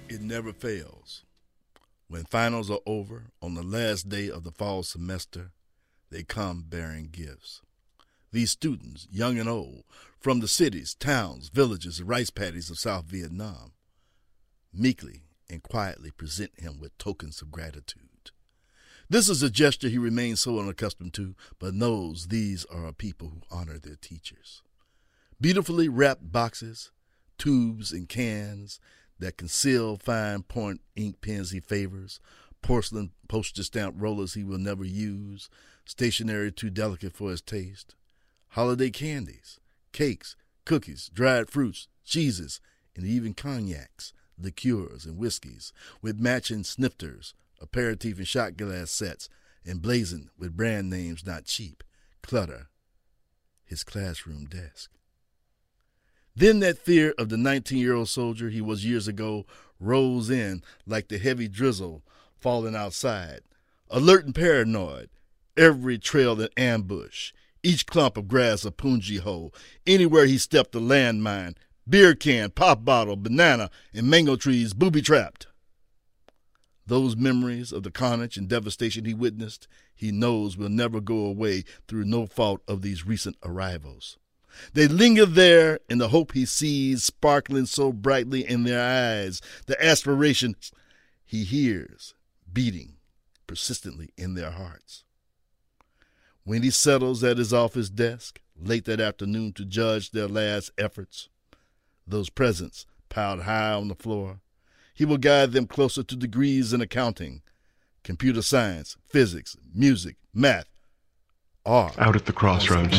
It never fails. When finals are over, on the last day of the fall semester, they come bearing gifts. These students, young and old, from the cities, towns, villages, and rice paddies of South Vietnam, meekly and quietly present him with tokens of gratitude. This is a gesture he remains so unaccustomed to, but knows these are a people who honor their teachers. Beautifully wrapped boxes, tubes and cans that conceal fine point ink pens he favors, porcelain postage stamp rollers he will never use, stationery too delicate for his taste, holiday candies, cakes, cookies, dried fruits, cheeses, and even cognacs, liqueurs, and whiskeys, with matching snifters, aperitif and shot glass sets, emblazoned with brand names not cheap, clutter his classroom desk. Then that fear of the 19-year-old soldier he was years ago rose in like the heavy drizzle falling outside, alert and paranoid, every trail an ambush, each clump of grass a punji hole, anywhere he stepped a landmine, beer can, pop bottle, banana, and mango trees booby-trapped. Those memories of the carnage and devastation he witnessed, he knows will never go away through no fault of these recent arrivals. They linger there in the hope he sees sparkling so brightly in their eyes, the aspirations he hears beating persistently in their hearts. When he settles at his office desk late that afternoon to judge their last efforts, those presents piled high on the floor, he will guide them closer to degrees in accounting, computer science, physics, music, math, art. Out at the crossroads,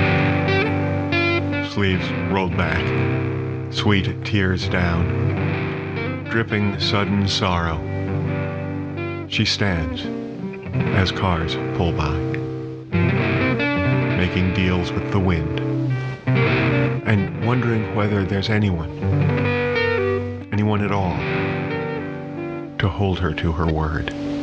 sleeves rolled back, sweet tears down, dripping sudden sorrow. She stands as cars pull by, making deals with the wind, and wondering whether there's anyone at all, to hold her to her word.